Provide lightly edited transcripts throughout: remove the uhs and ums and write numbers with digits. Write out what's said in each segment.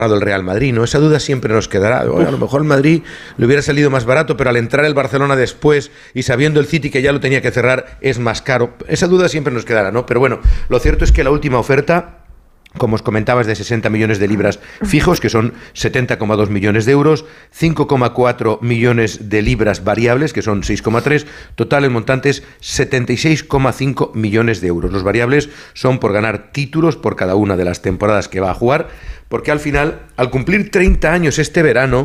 el Real Madrid, ¿no? Esa duda siempre nos quedará. Oye, a lo mejor el Madrid le hubiera salido más barato, pero al entrar el Barcelona después y sabiendo el City que ya lo tenía que cerrar, es más caro. Esa duda siempre nos quedará, ¿no? Pero bueno, lo cierto es que la última oferta, como os comentaba, es de 60 millones de libras fijos, que son 70,2 millones de euros, 5,4 millones de libras variables, que son 6,3, total el montante es 76,5 millones de euros. Los variables son por ganar títulos por cada una de las temporadas que va a jugar, porque al final, al cumplir 30 años este verano,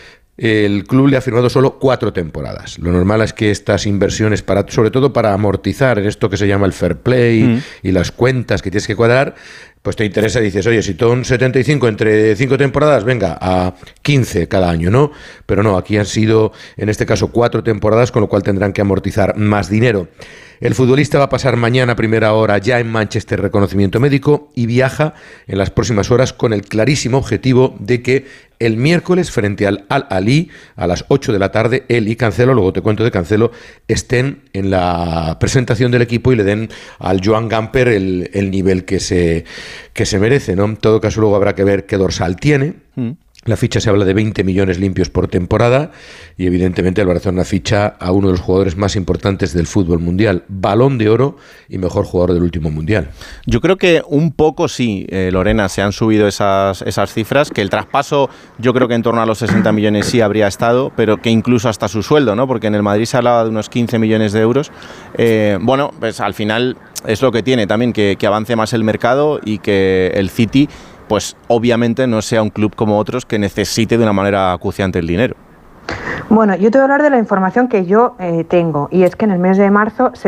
el club le ha firmado solo 4 temporadas. Lo normal es que estas inversiones, sobre todo para amortizar en esto que se llama el fair play y las cuentas que tienes que cuadrar, pues te interesa y dices, oye, si son 75 entre 5 temporadas, venga, a 15 cada año, ¿no? Pero no, aquí han sido, en este caso, 4 temporadas, con lo cual tendrán que amortizar más dinero. El futbolista va a pasar mañana a primera hora ya en Manchester reconocimiento médico y viaja en las próximas horas con el clarísimo objetivo de que el miércoles frente al Al-Ahly a las 8 de la tarde él y Cancelo, luego te cuento de Cancelo, estén en la presentación del equipo y le den al Joan Gamper el nivel que se merece, ¿no? En todo caso, luego habrá que ver qué dorsal tiene. La ficha se habla de 20 millones limpios por temporada y evidentemente el Barcelona ficha a uno de los jugadores más importantes del fútbol mundial, Balón de Oro y mejor jugador del último mundial. Yo creo que un poco sí, Lorena, se han subido esas cifras, que el traspaso yo creo que en torno a los 60 millones sí habría estado, pero que incluso hasta su sueldo, ¿no? Porque en el Madrid se hablaba de unos 15 millones de euros. Bueno, pues al final es lo que tiene también, que avance más el mercado y que el City, pues obviamente no sea un club como otros que necesite de una manera acuciante el dinero. Bueno, yo te voy a hablar de la información que yo tengo, y es que en el mes de marzo se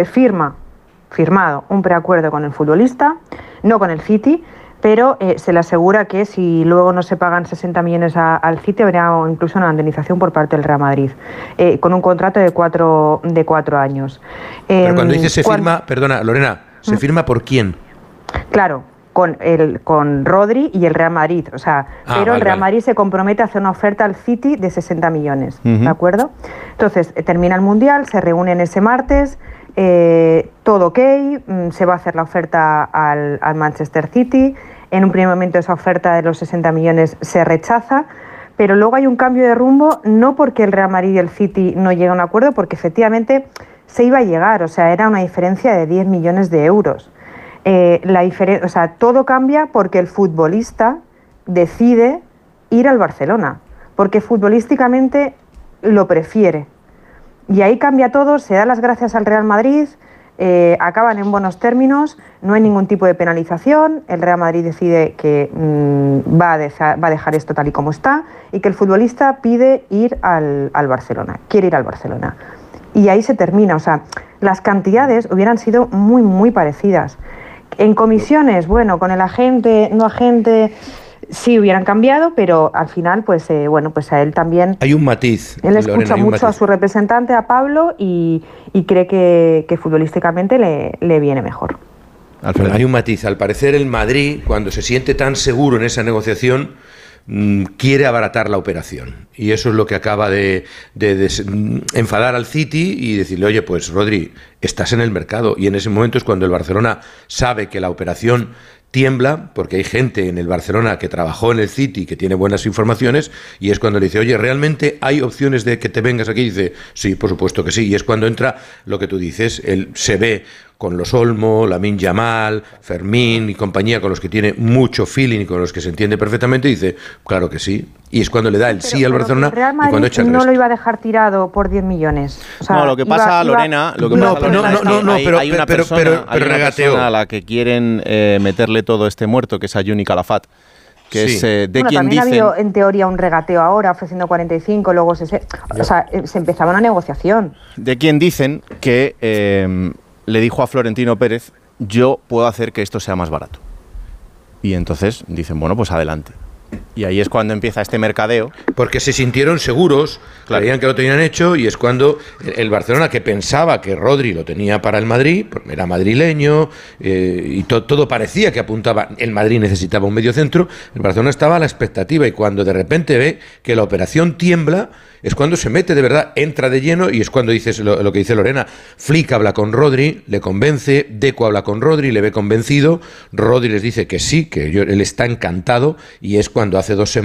firmado un preacuerdo con el futbolista, no con el City, pero se le asegura que si luego no se pagan 60 millones al City, habrá incluso una indemnización por parte del Real Madrid, con un contrato de 4 años. Pero cuando dices se firma, perdona, Lorena, ¿se firma por quién? Claro, con Rodri y el Real Madrid, o sea, pero el Real Madrid se compromete a hacer una oferta al City de 60 millones, ¿de acuerdo? Entonces, termina el Mundial, se reúnen ese martes, todo ok, se va a hacer la oferta al Manchester City. En un primer momento esa oferta de los 60 millones se rechaza, pero luego hay un cambio de rumbo, no porque el Real Madrid y el City no lleguen a un acuerdo, porque efectivamente se iba a llegar, o sea, era una diferencia de 10 millones de euros. O sea, todo cambia porque el futbolista decide ir al Barcelona, porque futbolísticamente lo prefiere. Y ahí cambia todo, se da las gracias al Real Madrid, acaban en buenos términos, no hay ningún tipo de penalización, el Real Madrid decide que va a dejar esto tal y como está y que el futbolista pide ir al Barcelona, quiere ir al Barcelona. Y ahí se termina, o sea, las cantidades hubieran sido muy, muy parecidas. En comisiones, bueno, con el agente, no agente, sí hubieran cambiado, pero al final, pues bueno, pues a él también... Hay un matiz. Él escucha mucho a su representante, a Pablo, y cree que futbolísticamente le viene mejor. Hay un matiz. Al parecer el Madrid, cuando se siente tan seguro en esa negociación, quiere abaratar la operación. Y eso es lo que acaba de enfadar al City y decirle, oye, pues Rodri, estás en el mercado. Y en ese momento es cuando el Barcelona sabe que la operación tiembla, porque hay gente en el Barcelona que trabajó en el City, que tiene buenas informaciones, y es cuando le dice, oye, ¿realmente hay opciones de que te vengas aquí? Y dice, sí, por supuesto que sí. Y es cuando entra lo que tú dices, él se ve con los Olmo, Lamine Yamal, Fermín y compañía, con los que tiene mucho feeling y con los que se entiende perfectamente, y dice, claro que sí. Y es cuando le da el sí al Barcelona y cuando echa el resto. No lo iba a dejar tirado por 10 millones. O sea, no, lo que pasa, Lorena, es que hay una persona a la que quieren meterle todo este muerto, que es Ayuni Calafat. Que sí. Es de quien también dicen... ha habido en teoría un regateo ahora ofreciendo 45, luego se empezaba una negociación. De quien dicen que le dijo a Florentino Pérez, yo puedo hacer que esto sea más barato. Y entonces dicen, bueno, pues adelante. Y ahí es cuando empieza este mercadeo. Porque se sintieron seguros, claro, creían que lo tenían hecho, y es cuando el Barcelona, que pensaba que Rodri lo tenía para el Madrid, porque era madrileño, y todo parecía que apuntaba, el Madrid necesitaba un mediocentro, el Barcelona estaba a la expectativa, y cuando de repente ve que la operación tiembla, es cuando se mete de verdad, entra de lleno, y es cuando dices lo que dice Lorena. Flick habla con Rodri, le convence, Deco habla con Rodri, le ve convencido, Rodri les dice que sí, que él está encantado, y es cuando hace 2 semanas